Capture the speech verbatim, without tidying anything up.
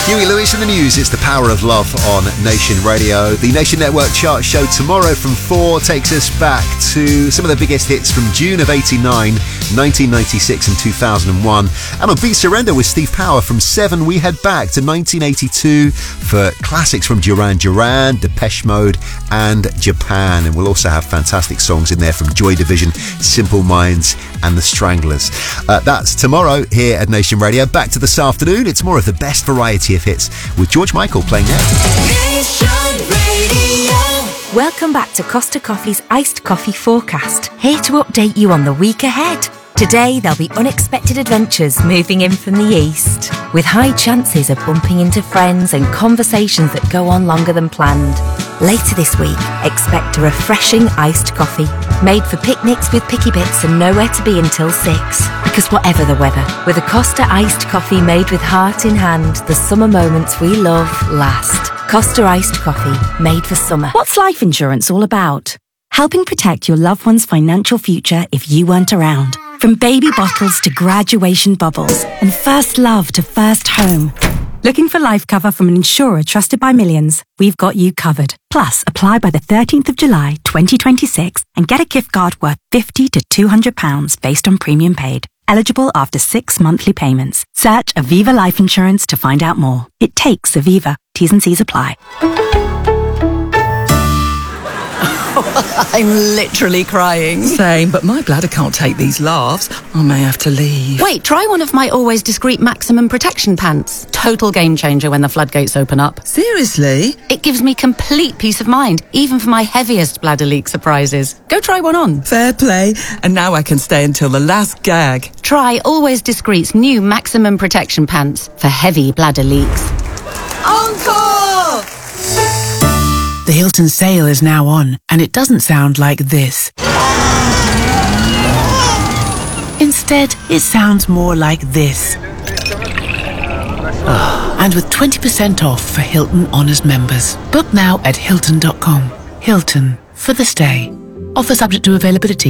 Huey Lewis and the News. It's the Power of Love on Nation Radio. The Nation Network chart show tomorrow from four takes us back to some of the biggest hits from June of eighty-nine, nineteen ninety-six and two thousand one. And on Beat Surrender with Steve Power from seven, we head back to nineteen eighty-two for classics from Duran Duran, Depeche Mode and Japan. And we'll also have fantastic songs in there from Joy Division, Simple Minds and The Stranglers. Uh, that's tomorrow here at Nation Radio. Back to this afternoon. It's more of the best variety of hits with George Michael playing now. Nation Radio. Welcome back to Costa Coffee's Iced Coffee Forecast, here to update you on the week ahead. Today there'll be unexpected adventures moving in from the east, with high chances of bumping into friends and conversations that go on longer than planned. Later this week, expect a refreshing iced coffee, made for picnics with picky bits and nowhere to be until six. Because whatever the weather, with a Costa iced coffee made with heart in hand, the summer moments we love last. Costa iced coffee, made for summer. What's life insurance all about? Helping protect your loved one's financial future if you weren't around. From baby bottles to graduation bubbles, and first love to first home. Looking for life cover from an insurer trusted by millions? We've got you covered. Plus, apply by the thirteenth of July, twenty twenty-six, and get a gift card worth fifty to two hundred pounds based on premium paid. Eligible after six monthly payments. Search Aviva Life Insurance to find out more. It takes Aviva. T's and C's apply. I'm literally crying. Same, but my bladder can't take these laughs. I may have to leave. Wait, try one of my always discreet maximum protection pants. Total game changer when the floodgates open up. Seriously? It gives me complete peace of mind, even for my heaviest bladder leak surprises. Go try one on. Fair play. And now I can stay until the last gag. Try Always Discreet's new maximum protection pants for heavy bladder leaks. Encore! The Hilton sale is now on, and it doesn't sound like this. Instead, it sounds more like this. And with twenty percent off for Hilton Honors members. Book now at Hilton dot com. Hilton, for the stay. Offer subject to availability.